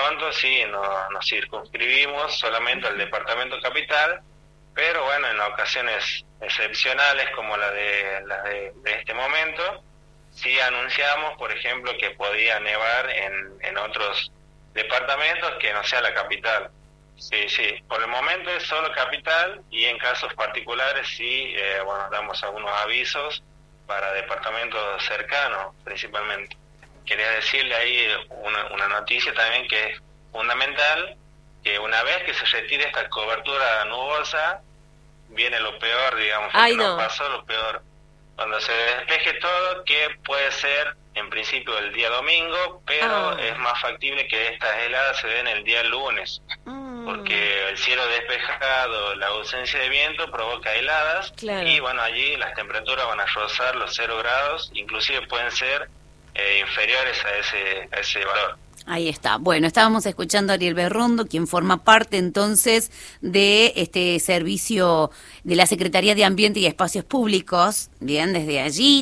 pronto sí nos circunscribimos solamente al departamento capital, pero bueno, en ocasiones excepcionales como de este momento, sí anunciamos, por ejemplo, que podía nevar en otros departamentos que no sea la capital. Sí, sí, por el momento es solo capital y en casos particulares sí, damos algunos avisos para departamentos cercanos principalmente. Quería decirle ahí una noticia también que es fundamental, que una vez que se retire esta cobertura nubosa, viene lo peor, digamos, porque nos pasó lo peor. Cuando se despeje todo, que puede ser en principio el día domingo, pero es más factible que estas heladas se den el día lunes, porque el cielo despejado, la ausencia de viento provoca heladas, y bueno, allí las temperaturas van a rozar los 0 grados, inclusive pueden ser inferiores a ese valor. Ahí está. Bueno, estábamos escuchando a Ariel Berrondo, quien forma parte entonces de este servicio de la Secretaría de Ambiente y Espacios Públicos. Bien, desde allí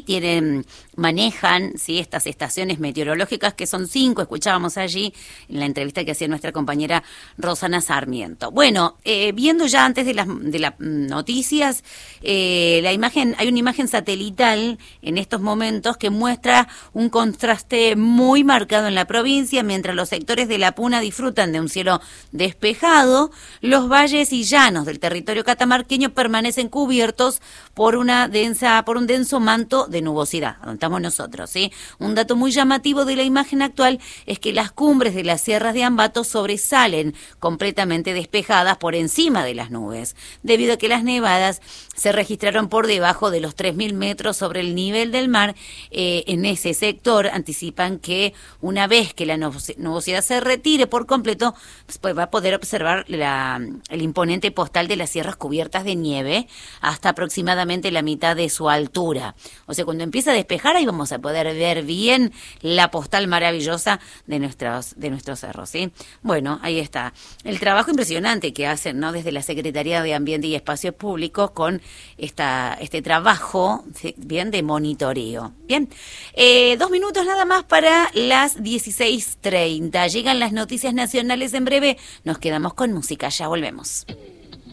manejan, ¿sí?, estas estaciones meteorológicas, que son 5, escuchábamos allí en la entrevista que hacía nuestra compañera Rosana Sarmiento. Bueno, viendo ya antes de las noticias, hay una imagen satelital en estos momentos que muestra un contraste muy marcado en la provincia. Mientras los sectores de la Puna disfrutan de un cielo despejado, los valles y llanos del territorio catamarqueño permanecen cubiertos por un denso manto de nubosidad. Donde estamos nosotros, ¿sí? Un dato muy llamativo de la imagen actual es que las cumbres de las sierras de Ambato sobresalen completamente despejadas por encima de las nubes, debido a que las nevadas se registraron por debajo de los 3.000 metros sobre el nivel del mar. En ese sector anticipan que una vez que la nubosidad se retire por completo, pues va a poder observar el imponente postal de las sierras cubiertas de nieve hasta aproximadamente la mitad de su altura. O sea, cuando empieza a despejar, ahí vamos a poder ver bien la postal maravillosa de nuestros cerros, ¿sí? Bueno, ahí está. El trabajo impresionante que hacen, ¿no?, desde la Secretaría de Ambiente y Espacios Públicos con este trabajo, ¿sí?, bien, de monitoreo. Bien, 2 minutos nada más para las 16:30. Llegan las noticias nacionales en breve. Nos quedamos con música, ya volvemos.